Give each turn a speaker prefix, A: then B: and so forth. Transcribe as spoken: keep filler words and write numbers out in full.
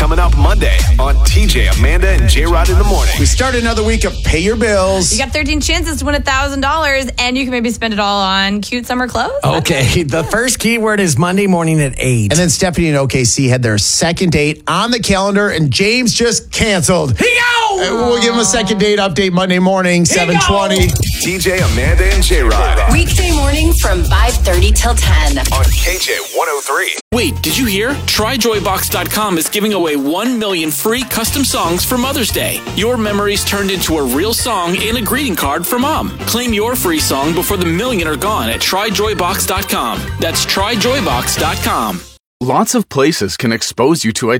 A: coming up Monday on T J, Amanda, and J-Rod in the morning.
B: We start another week of Pay Your Bills.
C: You got thirteen chances to win one thousand dollars, and you can maybe spend it all on cute summer clothes.
D: Okay, the first keyword is Monday morning at eight.
B: And then Stephanie and O K C had their second date on the calendar, and James just canceled.
D: He go!
B: And we'll give him a second date update Monday morning, seven twenty.
A: T J, Amanda, and J-Rod
E: Weekday morning from five thirty till ten.
A: on K J one oh three.
F: Wait, did you hear? try joy box dot com is giving away one million free custom songs for Mother's Day. Your memories turned into a real song and a greeting card for Mom. Claim your free song before the million are gone at try joy box dot com. That's try joy box dot com.
G: Lots of places can expose you to